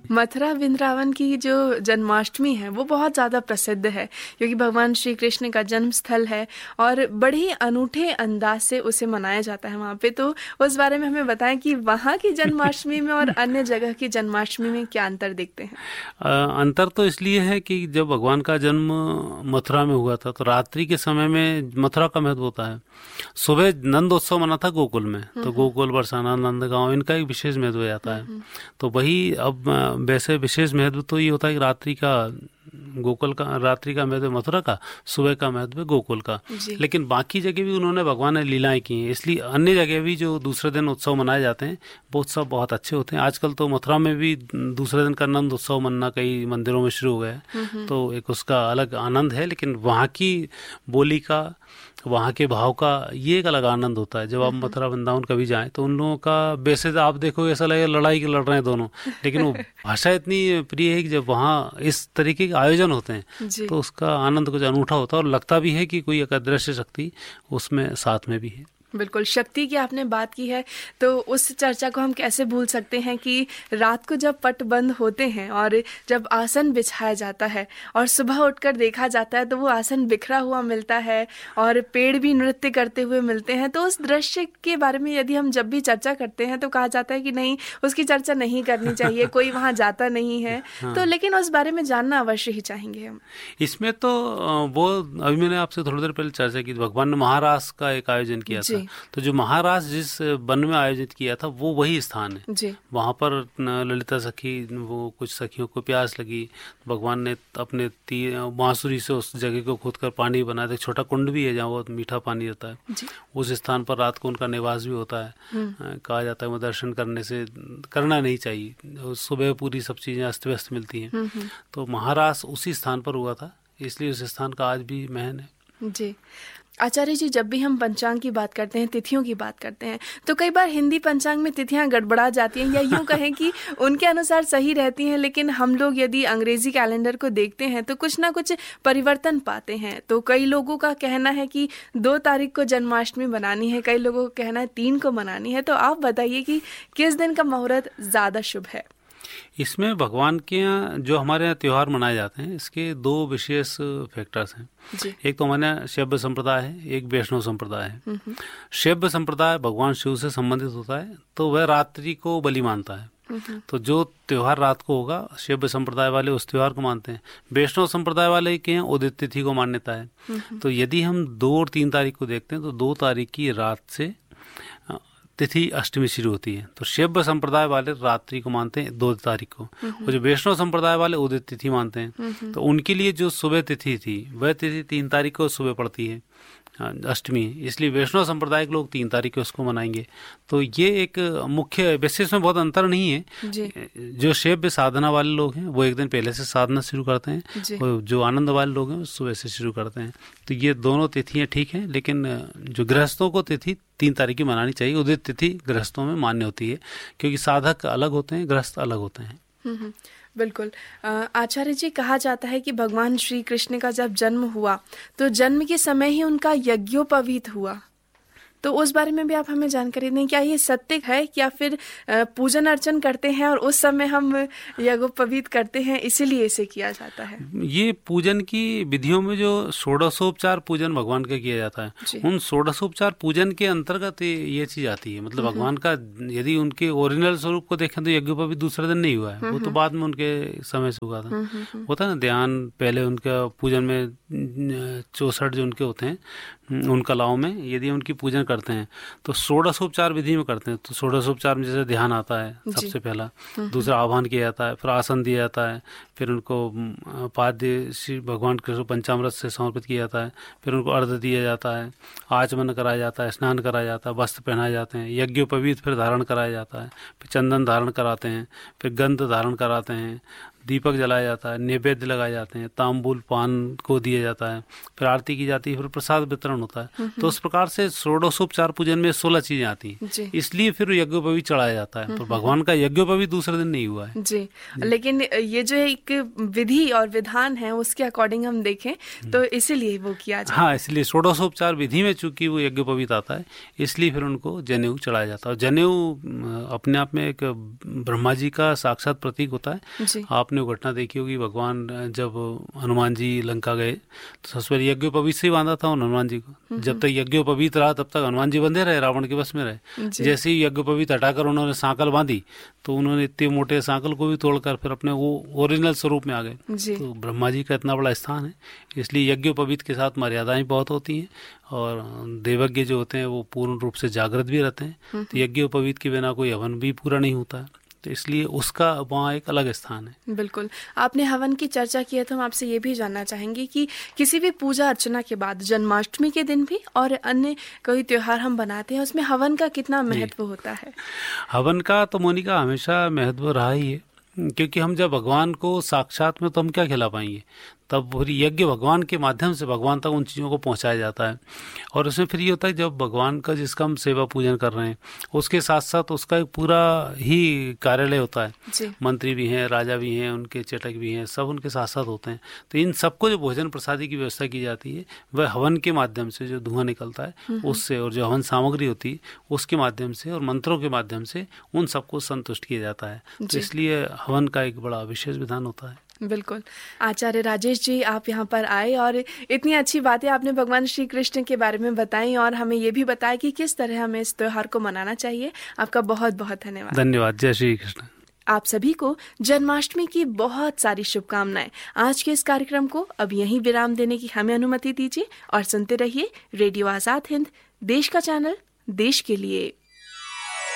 मथुरा वृंदावन की जो जन्माष्टमी है वो बहुत ज़्यादा प्रसिद्ध है, क्योंकि भगवान श्री कृष्ण का जन्म स्थल है और बड़े ही अनूठे अंदाज से उसे मनाया जाता है वहाँ पे। तो उस बारे में हमें बताएं कि वहाँ की जन्माष्टमी में और अन्य जगह की जन्माष्टमी में क्या अंतर देखते हैं? अंतर तो इसलिए है कि जब भगवान का जन्म मथुरा में हुआ था तो रात्रि के समय में मथुरा का महत्व होता है। सुबह नंदोत्सव मना था गोकुल में, तो गोकुल, बरसाना, नंदगांव, इनका एक विशेष महत्व जाता है। तो वही अब वैसे विशेष महत्व तो ये होता है कि रात्रि का गोकुल का, रात्रि का महत्व मथुरा का, सुबह का महत्व गोकुल का। लेकिन बाकी जगह भी उन्होंने भगवान ने लीलाएं की हैं, इसलिए अन्य जगह भी जो दूसरे दिन उत्सव मनाए जाते हैं वो उत्सव बहुत अच्छे होते हैं। आजकल तो मथुरा में भी दूसरे दिन का नंद उत्सव मनना कई मंदिरों में शुरू हो गया है, तो एक उसका अलग आनंद है। लेकिन वहाँ की बोली का, वहाँ के भाव का ये एक अलग आनंद होता है। जब आप मथुरा वृंदावन कभी जाएं तो उन लोगों का वैसे तो आप देखो ऐसा लगेगा लड़ाई के लड़ रहे हैं दोनों, लेकिन वो भाषा इतनी प्रिय है कि जब वहाँ इस तरीके के आयोजन होते हैं तो उसका आनंद कुछ अनूठा होता है और लगता भी है कि कोई एक अदृश्य शक्ति उसमें साथ में भी है। बिल्कुल, शक्ति की आपने बात की है तो उस चर्चा को हम कैसे भूल सकते हैं कि रात को जब पट बंद होते हैं और जब आसन बिछाया जाता है और सुबह उठकर देखा जाता है तो वो आसन बिखरा हुआ मिलता है और पेड़ भी नृत्य करते हुए मिलते हैं। तो उस दृश्य के बारे में यदि हम जब भी चर्चा करते हैं तो कहा जाता है कि नहीं, उसकी चर्चा नहीं करनी चाहिए, कोई वहाँ जाता नहीं है। हाँ। तो लेकिन उस बारे में जानना अवश्य ही चाहेंगे हम। इसमें तो वो अभी मैंने आपसे थोड़ी देर पहले चर्चा की, भगवान ने महारास का एक आयोजन किया था। तो जो महारास जिस वन में आयोजित किया था वो वही स्थान है। वहाँ पर ललिता सखी, वो कुछ सखियों को प्यास लगी, भगवान ने अपने बांसुरी से उस जगह को खोदकर पानी बनाया था। एक छोटा कुंड भी है जहाँ बहुत मीठा पानी रहता है। उस स्थान पर रात को उनका निवास भी होता है। कहा जाता है वो दर्शन करने से करना नहीं चाहिए, सुबह पूरी सब चीज़ें अस्त व्यस्त मिलती हैं। तो महारास उसी स्थान पर हुआ था, इसलिए उस स्थान का आज भी महत्व है। जी आचार्य जी, जब भी हम पंचांग की बात करते हैं, तिथियों की बात करते हैं, तो कई बार हिंदी पंचांग में तिथियां गड़बड़ा जाती हैं या यूं कहें कि उनके अनुसार सही रहती हैं, लेकिन हम लोग यदि अंग्रेजी कैलेंडर को देखते हैं तो कुछ ना कुछ परिवर्तन पाते हैं। तो कई लोगों का कहना है कि 2 तारीख को जन्माष्टमी मनानी है, कई लोगों का कहना है 3 को मनानी है। तो आप बताइए कि किस दिन का मुहूर्त ज़्यादा शुभ है? इसमें भगवान के यहाँ जो हमारे यहाँ त्यौहार मनाए जाते हैं इसके 2 विशेष फैक्टर्स हैं। एक तो हमारे यहाँ शैव संप्रदाय है, एक वैष्णव संप्रदाय है। शैव संप्रदाय भगवान शिव से संबंधित होता है, तो वह रात्रि को बलि मानता है। तो जो त्योहार रात को होगा शैव संप्रदाय वाले उस त्योहार को मानते हैं। वैष्णव संप्रदाय वाले के यहाँ उदित तिथि को मान्यता है। तो यदि हम 2 और 3 तारीख को देखते हैं तो 2 तारीख की रात से तिथि अष्टमी शुरू होती है। तो शैव संप्रदाय वाले रात्रि को मानते हैं 2 तारीख को, और जो वैष्णव संप्रदाय वाले उदित तिथि मानते हैं। तो उनके लिए जो सुबह तिथि थी वह तिथि 3 तारीख को सुबह पड़ती है, अष्टमी, इसलिए वैष्णव संप्रदाय के लोग 3 तारीख को उसको मनाएंगे। तो ये एक मुख्य, वैसे इसमें बहुत अंतर नहीं है। जो शैव साधना वाले लोग हैं वो एक दिन पहले से साधना शुरू करते हैं, और जो आनंद वाले लोग हैं वो सुबह से शुरू करते हैं। तो ये दोनों तिथियाँ ठीक हैं, लेकिन जो गृहस्थों को तिथि 3 तारीख की मनानी चाहिए। उदित तिथि गृहस्थों में मान्य होती है, क्योंकि साधक अलग होते हैं, गृहस्थ अलग होते हैं। बिल्कुल। आचार्य जी, कहा जाता है कि भगवान श्री कृष्ण का जब जन्म हुआ तो जन्म के समय ही उनका यज्ञोपवीत हुआ। तो उस बारे में भी आप हमें जानकारी दें, क्या ये सत्य है या फिर पूजन अर्चन करते हैं और उस समय हम यज्ञोपवीत करते हैं इसीलिए इसे किया जाता है? ये पूजन की विधियों में जो षोडशोपचार पूजन भगवान का किया जाता है, उन षोडशोपचार पूजन के अंतर्गत ये चीज आती है। मतलब भगवान का यदि उनके ओरिजिनल स्वरूप को देखें तो यज्ञोपवीत दूसरे दिन नहीं हुआ है, वो तो बाद में उनके समय से हुआ था। होता है ना ध्यान, पहले उनका पूजन में 64 जो उनके होते हैं उन कलाओं में यदि उनकी पूजन करते हैं तो षोडशोपचार विधि में करते हैं। तो षोडशोपचार में जैसे ध्यान आता है सबसे पहला, दूसरा आह्वान किया जाता है, फिर आसन दिया जाता है, फिर उनको पाद्य श्री भगवान कृष्ण पंचामृत से समर्पित किया जाता है, फिर उनको अर्घ्य दिया जाता है, आचमन कराया जाता है, स्नान कराया जाता है, वस्त्र पहनाए जाते हैं, यज्ञोपवीत फिर धारण कराया जाता है, फिर चंदन धारण कराते हैं, फिर गंध धारण कराते हैं, दीपक जलाया जाता है, नैवेद्य लगाए जाते हैं, तांबूल पान को दिया जाता है, फिर आरती की जाती है, फिर प्रसाद वितरण होता है। तो उस प्रकार से षोडशोपचार पूजन में 16 चीजें आती हैं, इसलिए फिर यज्ञोपवीत चढ़ाया जाता है। तो भगवान का यज्ञोपवीत दूसरे दिन नहीं हुआ है जी। लेकिन ये जो एक विधि और विधान है उसके अकॉर्डिंग हम देखें तो इसीलिए वो किया जाता है। हाँ, इसलिए षोडशोपचार विधि में चूंकि वो यज्ञोपवीत आता है, इसलिए फिर उनको जनेऊ चढ़ाया जाता है। और जनेऊ अपने आप में एक ब्रह्मा जी का साक्षात प्रतीक होता है। आपने वो घटना देखी होगी, भगवान जब हनुमान जी लंका गए तो सबसे पहले यज्ञोपवीत से ही बांधा था हनुमान जी को। जब तक यज्ञोपवीत रहा तब तक हनुमान जी बंधे रहे, रावण के बस में रहे। जैसे ही यज्ञोपवीत हटाकर उन्होंने सांकल बांधी तो उन्होंने इतने मोटे सांकल को भी तोड़कर फिर अपने वो ओरिजिनल स्वरूप में आ गए। तो ब्रह्मा जी का इतना बड़ा स्थान है, इसलिए यज्ञोपवीत के साथ मर्यादाएं बहुत होती हैं और देवज्ञ जो होते हैं वो पूर्ण रूप से जागृत भी रहते हैं। तो यज्ञोपवीत के बिना कोई हवन भी पूरा नहीं होता है, तो इसलिए उसका वहाँ एक अलग स्थान है। बिल्कुल, आपने हवन की चर्चा की है तो हम आपसे ये भी जानना चाहेंगे कि किसी भी पूजा अर्चना के बाद जन्माष्टमी के दिन भी और अन्य कोई त्योहार हम बनाते हैं, उसमें हवन का कितना महत्व होता है? हवन का तो मोनिका हमेशा महत्व रहा ही है, क्योंकि हम जब भगवान को साक्षात में तो हम क्या खिला पाएंगे, तब यज्ञ भगवान के माध्यम से भगवान तक उन चीज़ों को पहुंचाया जाता है। और उसमें फिर ये होता है जब भगवान का जिसका हम सेवा पूजन कर रहे हैं उसके साथ साथ उसका एक पूरा ही कार्यालय होता है, मंत्री भी हैं, राजा भी हैं, उनके चटक भी हैं, सब उनके साथ साथ होते हैं। तो इन सबको जो भोजन प्रसादी की व्यवस्था की जाती है वह हवन के माध्यम से जो धुआं निकलता है उससे, और जो हवन सामग्री होती है उसके माध्यम से और मंत्रों के माध्यम से उन सबको संतुष्ट किया जाता है। तो इसलिए हवन का एक बड़ा विशेष विधान होता है। बिल्कुल। आचार्य राजेश जी, आप यहाँ पर आए और इतनी अच्छी बातें आपने भगवान श्री कृष्ण के बारे में बताई और हमें ये भी बताया कि किस तरह हमें इस त्योहार को मनाना चाहिए। आपका बहुत बहुत धन्यवाद। धन्यवाद। जय श्री कृष्ण। आप सभी को जन्माष्टमी की बहुत सारी शुभकामनाएं। आज के इस कार्यक्रम को अब यहीं विराम देने की हमें अनुमति दीजिए और सुनते रहिए रेडियो आजाद हिंद, देश का चैनल, देश के लिए।